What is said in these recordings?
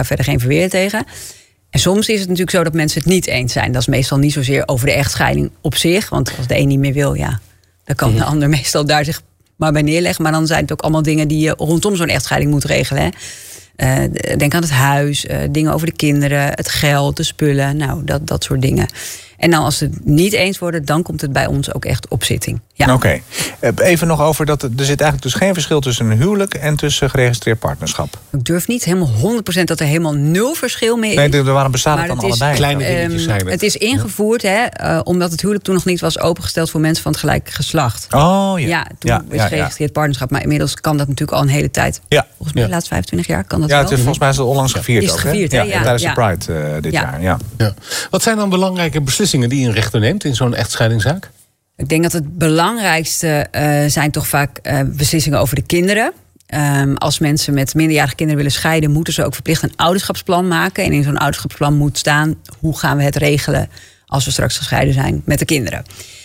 daar verder geen verweer tegen. En soms is het natuurlijk zo dat mensen het niet eens zijn. Dat is meestal niet zozeer over de echtscheiding op zich. Want als de een niet meer wil, dan kan de ander meestal daar zich maar bij neerleggen. Maar dan zijn het ook allemaal dingen die je rondom zo'n echtscheiding moet regelen. Hè? Denk aan het huis, dingen over de kinderen, het geld, de spullen. Nou, dat soort dingen. En dan als ze het niet eens worden, dan komt het bij ons ook echt op zitting. Ja. Oké. Even nog over dat er zit eigenlijk dus geen verschil tussen een huwelijk en tussen geregistreerd partnerschap. Ik durf niet helemaal 100% dat er helemaal 0 verschil mee is. Nee, waarom bestaat het dan allebei? Kleine dingetjes zijn het. Het is ingevoerd, omdat het huwelijk toen nog niet was opengesteld voor mensen van het gelijk geslacht. Oh ja. Ja, toen is geregistreerd partnerschap. Maar inmiddels kan dat natuurlijk al een hele tijd. Ja. Volgens mij de laatste 25 jaar kan dat wel. Volgens mij is het onlangs gevierd Is ook. gevierd, hè? hè? Ja, tijdens de Pride dit jaar. Ja. Ja. Wat zijn dan belangrijke beslissingen die een rechter neemt in zo'n echtscheidingszaak? Ik denk dat het belangrijkste zijn toch vaak beslissingen over de kinderen. Als mensen met minderjarige kinderen willen scheiden, moeten ze ook verplicht een ouderschapsplan maken. En in zo'n ouderschapsplan moet staan, hoe gaan we het regelen als we straks gescheiden zijn met de kinderen.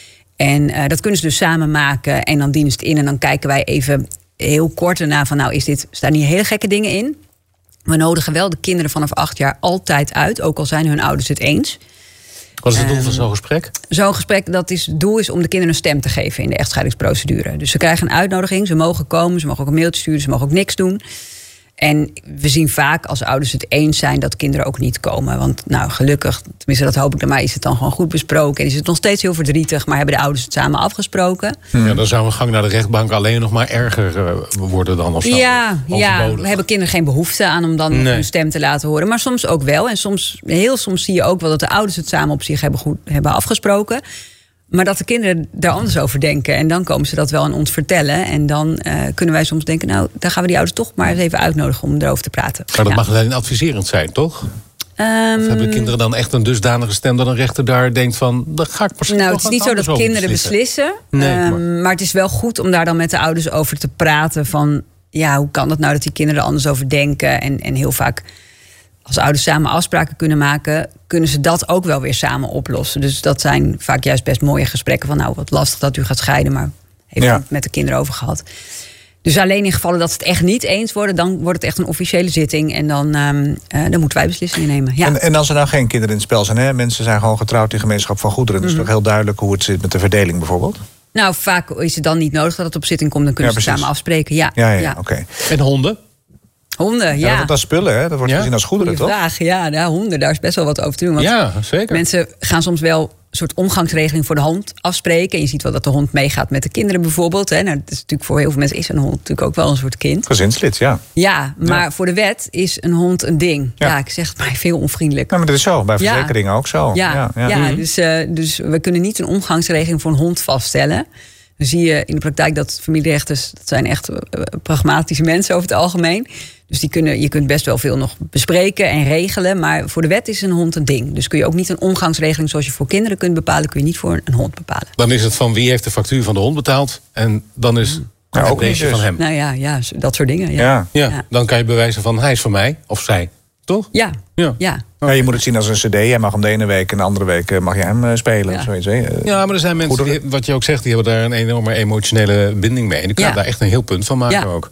En dat kunnen ze dus samen maken en dan dienen ze het in. En dan kijken wij even heel kort erna van, staan hier hele gekke dingen in? We nodigen wel de kinderen vanaf 8 jaar altijd uit, ook al zijn hun ouders het eens. Wat is het doel van zo'n gesprek? Zo'n gesprek, het doel is om de kinderen een stem te geven in de echtscheidingsprocedure. Dus ze krijgen een uitnodiging, ze mogen komen, ze mogen ook een mailtje sturen, ze mogen ook niks doen. En we zien vaak als ouders het eens zijn dat kinderen ook niet komen. Want gelukkig, tenminste dat hoop ik dan maar, is het dan gewoon goed besproken. En is het nog steeds heel verdrietig, maar hebben de ouders het samen afgesproken. Ja, dan zou een gang naar de rechtbank alleen nog maar erger worden dan of zo. Ja, we hebben kinderen geen behoefte aan om dan hun stem te laten horen. Maar soms ook wel. En heel soms zie je ook wel dat de ouders het samen op zich hebben afgesproken. Maar dat de kinderen daar anders over denken. En dan komen ze dat wel aan ons vertellen. En dan kunnen wij soms denken, dan gaan we die ouders toch maar eens even uitnodigen om erover te praten. Maar dat mag alleen adviserend zijn, toch? Of hebben de kinderen dan echt een dusdanige stem dat een rechter daar denkt van, dan ga ik misschien het is niet zo dat kinderen beslissen. Maar het is wel goed om daar dan met de ouders over te praten van, hoe kan het nou dat die kinderen er anders over denken? En heel vaak, als ouders samen afspraken kunnen maken, kunnen ze dat ook wel weer samen oplossen. Dus dat zijn vaak juist best mooie gesprekken van, wat lastig dat u gaat scheiden, maar heeft u het met de kinderen over gehad. Dus alleen in gevallen dat ze het echt niet eens worden, dan wordt het echt een officiële zitting. En dan moeten wij beslissingen nemen. Ja. En als er nou geen kinderen in het spel zijn, hè? Mensen zijn gewoon getrouwd in gemeenschap van goederen. Dus is toch heel duidelijk hoe het zit met de verdeling bijvoorbeeld? Vaak is het dan niet nodig dat het op zitting komt. Dan kunnen ze samen afspreken. Ja. Oké. En honden? Honden, ja. Want dat is spullen, hè? Dat wordt gezien als goederen, toch? Vraag. Ja, honden, daar is best wel wat over te doen. Want ja, zeker. Mensen gaan soms wel een soort omgangsregeling voor de hond afspreken. En je ziet wel dat de hond meegaat met de kinderen bijvoorbeeld. Hè. Dat is natuurlijk voor heel veel mensen is een hond natuurlijk ook wel een soort kind. Gezinslid, ja. Ja, maar voor de wet is een hond een ding. Ja, ik zeg het maar veel onvriendelijk. Maar dat is zo, bij verzekeringen ook zo. Dus we kunnen niet een omgangsregeling voor een hond vaststellen. Dan zie je in de praktijk dat familierechters, dat zijn echt pragmatische mensen over het algemeen. Dus je kunt best wel veel nog bespreken en regelen. Maar voor de wet is een hond een ding. Dus kun je ook niet een omgangsregeling zoals je voor kinderen kunt bepalen, kun je niet voor een hond bepalen. Dan is het van wie heeft de factuur van de hond betaald. En dan is het deze van hem. Dat soort dingen. Ja. Dan kan je bewijzen van hij is van mij of zij. Toch? Ja. Ja, je moet het zien als een cd. Jij mag hem de ene week en de andere week mag je hem spelen. Ja. Zoiets, maar er zijn mensen, wat je ook zegt, die hebben daar een enorme emotionele binding mee. En die kunnen daar echt een heel punt van maken ook.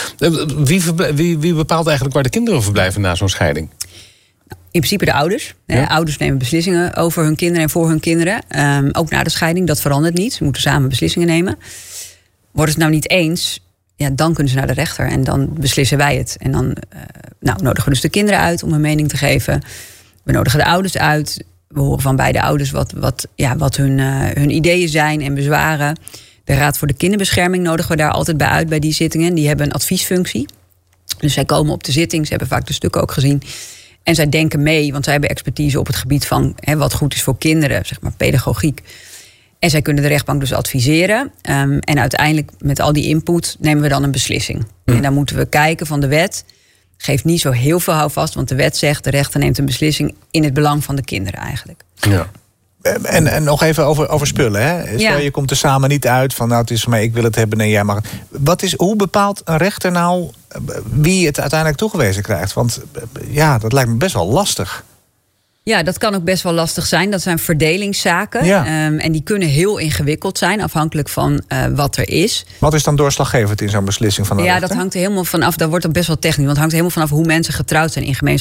Wie bepaalt eigenlijk waar de kinderen verblijven na zo'n scheiding? In principe de ouders. Ouders nemen beslissingen over hun kinderen en voor hun kinderen. Ook na de scheiding, dat verandert niet. Ze moeten samen beslissingen nemen. Worden ze het nou niet eens, dan kunnen ze naar de rechter en dan beslissen wij het. En dan nodigen we dus de kinderen uit om hun mening te geven. We nodigen de ouders uit. We horen van beide ouders wat hun ideeën zijn en bezwaren. De Raad voor de Kinderbescherming nodigen we daar altijd bij uit bij die zittingen. Die hebben een adviesfunctie. Dus zij komen op de zitting. Ze hebben vaak de stukken ook gezien. En zij denken mee, want zij hebben expertise op het gebied van wat goed is voor kinderen, zeg maar pedagogiek. En zij kunnen de rechtbank dus adviseren. En uiteindelijk met al die input nemen we dan een beslissing. En dan moeten we kijken van de wet. Geeft niet zo heel veel houvast, want de wet zegt de rechter neemt een beslissing in het belang van de kinderen eigenlijk. Ja. En nog even over spullen. Hè? Stel, je komt er samen niet uit van het is van mij, ik wil het hebben en jij mag het. Hoe bepaalt een rechter nou wie het uiteindelijk toegewezen krijgt? Want dat lijkt me best wel lastig. Ja, dat kan ook best wel lastig zijn. Dat zijn verdelingszaken. Ja. En die kunnen heel ingewikkeld zijn, afhankelijk van wat er is. Wat is dan doorslaggevend in zo'n beslissing van de rechter? Dat hangt er helemaal vanaf. Dat wordt dan best wel technisch. Want het hangt helemaal vanaf hoe mensen getrouwd zijn in gemeenschap van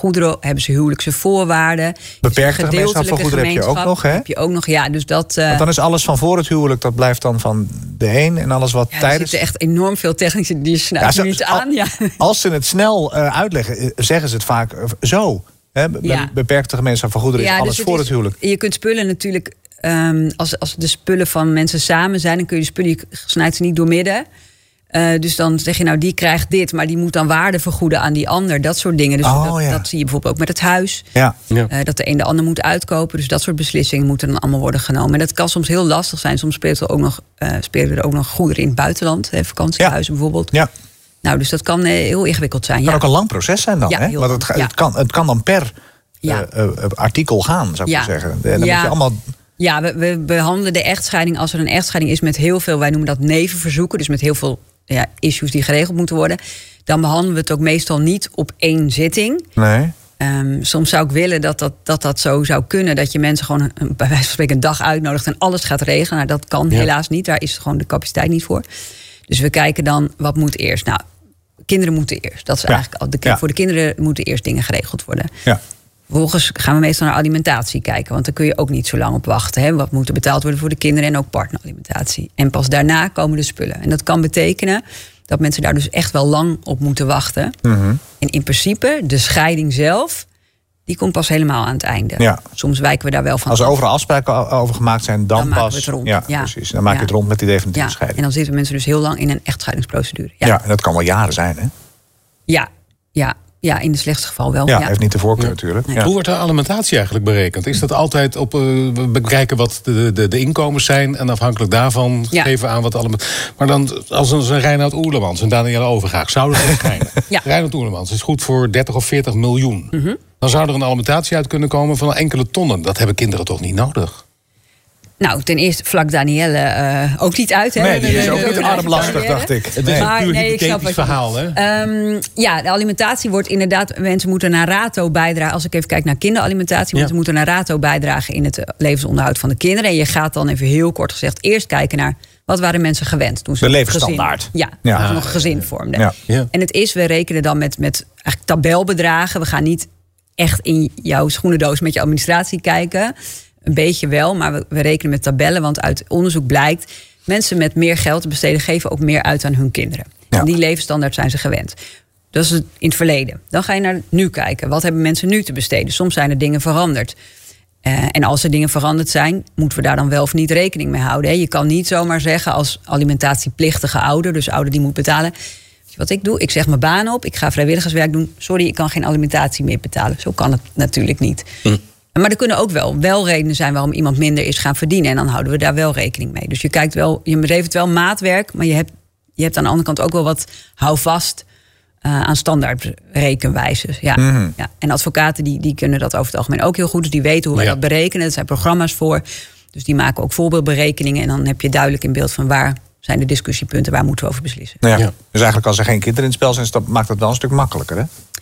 goederen? Hebben ze huwelijkse voorwaarden? Beperkte gemeenschap van goederen heb je ook nog, hè? Heb je ook nog, ja. Dus dat, want dan is alles van voor het huwelijk, dat blijft dan van de een. En alles wat tijdens... Er zitten echt enorm veel technische, die snijden niet aan. Ja. Als ze het snel uitleggen, zeggen ze het vaak zo. Hè? Beperkte gemeenschap van goederen is alles dus voor het huwelijk. Je kunt spullen natuurlijk... als de spullen van mensen samen zijn, dan kun je de spullen, je snijdt ze niet doormidden. Dus dan zeg je, nou, die krijgt dit, maar die moet dan waarde vergoeden aan die ander. Dat soort dingen. Dus dat zie je bijvoorbeeld ook met het huis. Ja. Dat de een de ander moet uitkopen. Dus dat soort beslissingen moeten dan allemaal worden genomen. En dat kan soms heel lastig zijn. Soms spelen er ook nog goederen in het buitenland. Vakantiehuizen bijvoorbeeld. Ja. Nou, dus dat kan heel ingewikkeld zijn. Het kan ook een lang proces zijn dan. Hè? Want het kan dan per artikel gaan, zou ik maar zeggen. En dan moet je allemaal... Ja, we behandelen de echtscheiding als er een echtscheiding is met heel veel, wij noemen dat nevenverzoeken, dus met heel veel issues die geregeld moeten worden. Dan behandelen we het ook meestal niet op 1 zitting. Nee. Soms zou ik willen dat zo zou kunnen, dat je mensen gewoon bij wijze van spreken een dag uitnodigt en alles gaat regelen. Nou, dat kan helaas niet, daar is gewoon de capaciteit niet voor. Dus we kijken dan, wat moet eerst? Nou, kinderen moeten eerst. Dat is eigenlijk voor de kinderen moeten eerst dingen geregeld worden. Ja. Vervolgens gaan we meestal naar alimentatie kijken. Want daar kun je ook niet zo lang op wachten. Hè? Wat moet er betaald worden voor de kinderen en ook partneralimentatie. En pas daarna komen de spullen. En dat kan betekenen dat mensen daar dus echt wel lang op moeten wachten. Mm-hmm. En in principe, de scheiding zelf, die komt pas helemaal aan het einde. Ja. Soms wijken we daar wel van. Als er overal afspraken over gemaakt zijn, dan pas... maken we het rond. Ja, precies. Dan maak je het rond met die definitieve scheiding. En dan zitten mensen dus heel lang in een echtscheidingsprocedure. Ja, en dat kan wel jaren zijn, hè? Ja, in de slechtste geval wel. Ja, heeft niet de voorkeur natuurlijk. Nee. Hoe wordt de alimentatie eigenlijk berekend? Is dat altijd op bekijken wat de inkomens zijn en afhankelijk daarvan geven aan wat allemaal. Maar dan als een Reinoud Oerlemans en Danielle Overgaag zouden dat schijnen. Reinoud Oerlemans is goed voor 30 of 40 miljoen. Mm-hmm. Dan zou er een alimentatie uit kunnen komen van enkele tonnen. Dat hebben kinderen toch niet nodig? Nou, ten eerste vlak Danielle ook niet uit. Hè? Nee, die is ook niet armlastig, dacht ik. Het is een puur hypothetisch verhaal, hè? De alimentatie wordt inderdaad... Mensen moeten naar rato bijdragen. Als ik even kijk naar kinderalimentatie... Mensen moeten naar rato bijdragen in het levensonderhoud van de kinderen. En je gaat dan even heel kort gezegd eerst kijken naar... Wat waren mensen gewend toen ze de levensstandaard. Toen ze nog een gezin vormden. Ja. En we rekenen dan met eigenlijk tabelbedragen. We gaan niet echt in jouw schoenendoos met je administratie kijken... Een beetje wel, maar we rekenen met tabellen. Want uit onderzoek blijkt... mensen met meer geld te besteden... geven ook meer uit aan hun kinderen. Ja. En die levensstandaard zijn ze gewend. Dat is in het verleden. Dan ga je naar nu kijken. Wat hebben mensen nu te besteden? Soms zijn er dingen veranderd. En als er dingen veranderd zijn... moeten we daar dan wel of niet rekening mee houden. Hè? Je kan niet zomaar zeggen als alimentatieplichtige ouder... dus ouder die moet betalen... Wat ik doe, ik zeg mijn baan op... ik ga vrijwilligerswerk doen... sorry, ik kan geen alimentatie meer betalen. Zo kan het natuurlijk niet. Maar er kunnen ook wel redenen zijn waarom iemand minder is gaan verdienen. En dan houden we daar wel rekening mee. Dus je kijkt wel, je levert wel maatwerk, maar je hebt aan de andere kant ook wel wat houvast aan standaard rekenwijzes. Ja. Mm-hmm. Ja. En advocaten die kunnen dat over het algemeen ook heel goed. Dus die weten hoe wij dat berekenen. Er zijn programma's voor. Dus die maken ook voorbeeldberekeningen. En dan heb je duidelijk in beeld van waar zijn de discussiepunten, waar moeten we over beslissen. Ja. Dus eigenlijk als er geen kinderen in het spel zijn, maakt dat wel een stuk makkelijker, hè?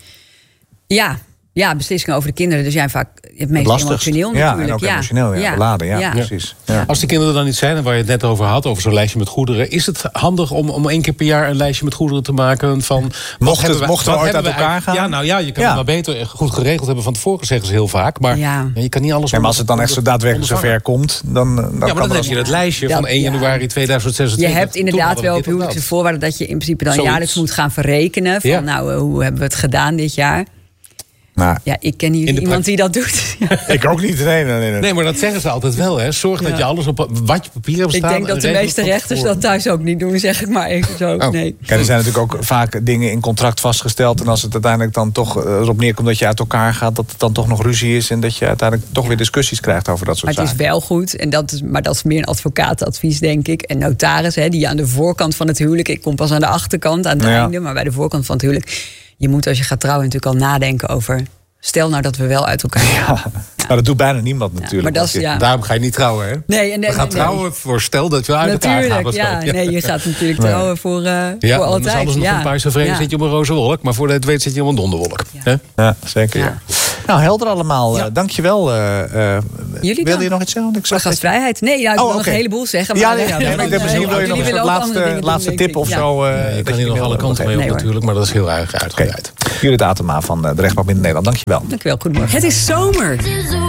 Ja, beslissingen over de kinderen. Dus zijn vaak het meest emotioneel natuurlijk. En ook emotioneel, beladen. Ja, precies. Ja. Als die kinderen dan niet zijn, en waar je het net over had... over zo'n lijstje met goederen... is het handig om 1 keer per jaar een lijstje met goederen te maken? Van, mochten we ooit uit elkaar gaan? Je kan het maar beter goed geregeld hebben van tevoren, zeggen ze heel vaak. Maar je kan niet alles... Maar als het dan echt zo daadwerkelijk zover komt... dan heb je het lijstje van 1 januari 2026. Je hebt inderdaad wel op huwelijkse voorwaarden... dat je in principe dan jaarlijks moet gaan verrekenen. Van hoe hebben we het gedaan dit jaar... Nou, ik ken niet iemand die dat doet. Ik ook niet. Nee, maar dat zeggen ze altijd wel. Hè. Zorg dat je alles op wat je papier hebt staan. Ik denk dat de meeste rechters dat thuis ook niet doen, zeg ik maar even zo. Nee. Kijk, er zijn natuurlijk ook vaak dingen in contract vastgesteld. En als het uiteindelijk dan toch erop neerkomt dat je uit elkaar gaat... dat het dan toch nog ruzie is en dat je uiteindelijk toch weer discussies krijgt over dat soort zaken. Maar het is wel goed, maar dat is meer een advocatenadvies, denk ik. En notaris, die aan de voorkant van het huwelijk... ik kom pas aan de achterkant, aan het einde... maar bij de voorkant van het huwelijk... Je moet als je gaat trouwen natuurlijk al nadenken over... stel nou dat we wel uit elkaar gaan. Maar dat doet bijna niemand natuurlijk. Maar daarom ga je niet trouwen, hè? Nee. We gaan trouwen voor stel dat we uit elkaar gaan. Nee, je gaat natuurlijk trouwen voor altijd. Anders nog een paar zo vreemd zit je op een roze wolk. Maar voor dat weet zit je op een donderwolk. Ja, zeker. Ja. Nou, helder allemaal. Ja. Dankjewel. Wilde je nog iets zeggen? Voor gastvrijheid. Nee, ik wil nog een heleboel zeggen. Maar misschien wil je nog een laatste tip of zo. Je kan hier nog alle kanten mee op natuurlijk, maar dat is heel erg uitgebreid. Judith Atema van de Rechtbank Midden-Nederland, dankjewel. Dankjewel, goedemorgen. Het is zomer.